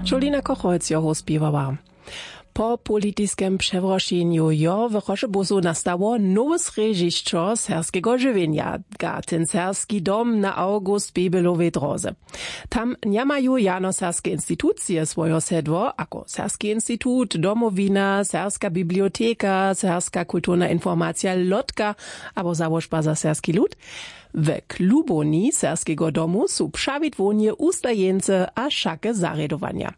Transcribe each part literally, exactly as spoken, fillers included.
Jolina Kochholz jo spiewała. Po politiskim przewroszeniu jo w Choszebusu nastało nowe srežišćo serskiego żywienia, ten serski dom na August Bebelowej drodze. Tam nie mają jano serskie instytucje swoje sedło, jako Serski Instytut, Domowina, Serska Biblioteka, Serska Kulturna Informacja Lotka, abo założba za serski lud. W kluboni serskiego domu są przawidłonie ustajence a szake zaredowania.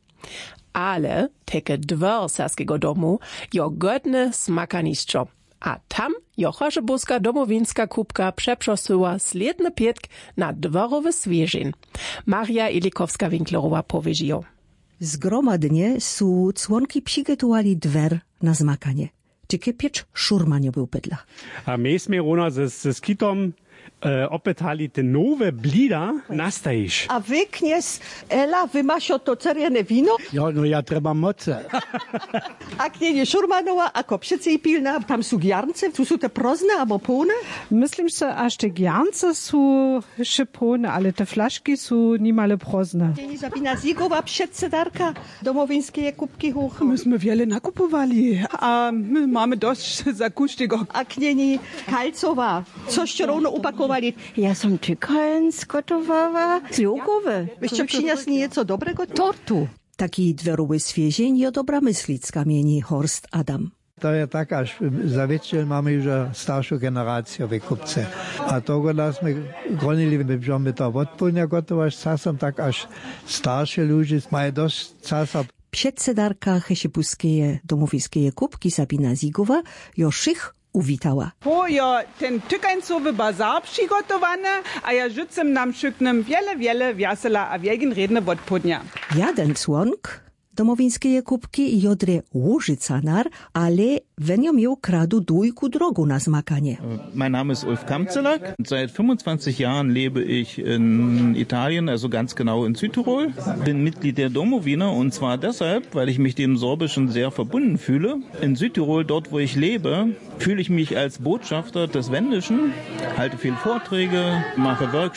Ale teke dwór serskiego domu jo godne smakaniszczo. A tam jo choszebuska domowinska kubka przeprosiła sledny pietk na dworowy swieżin. Maria Ilikowska-Winklerowa powieziło. Zgromadnie su członki przygotowali dwer na zmakanie. Czykie piecz szurma nie był pydla. A myśmy rona z, z kitom e, opytali te nowe blida nastajisz. A wy, kniez Ela, wy masz to czerwone wino? Ja, no ja trzeba moce. A kniezie Szurmanowa, a kopszyce i pilna, tam są giarnce, tu są te prozne albo pełne? Myślę, że aż te giarnce są jeszcze pełne, ale te flaszki są niemale prozne. Dzień Sabina Zigowa, przedsedarka domowińskiej kubki hoch. Myśmy wiele nakupowali, a my mamy dość zakustego. A knieni Kalcowa, coś równo upakowali. Ja som tykoń zgotowała. Zjogowe. Wyście przyniosli nieco dobrego? Tortu. Taki dwerowy swiezień jo dobra myślicka mieni Horst Adam. To je tak, až za večer máme už staršiu generáciu v kupce. A toho nás sme gronili, že my to odpolnia gotovaš, časom tak až staršie ľudí majú dosť časa. Przedsedarka Cheszebuskiej domowiskiej kubki Sabina Zigowa jo szych uwitała. Po ja ten tykańcowy bazar przygotowany, a ja rzucam nam szyknym wiele, wiele wiasela, a wiegin redne wodpodnia. Jeden członk domowińskiej kubki jodre Łużycanar, ale wenio miał kradu dujku drogu na zmakanie. Mein Name ist Ulf Kamzelak. Seit fünfundzwanzig Jahren lebe ich in Italien, also ganz genau in Südtirol. Bin Mitglied der Domowina und zwar deshalb, weil ich mich dem Sorbischen sehr verbunden fühle. In Südtirol, dort wo ich lebe, fühle ich mich als Botschafter des Wendischen, halte viel Vorträge, mache Workshops.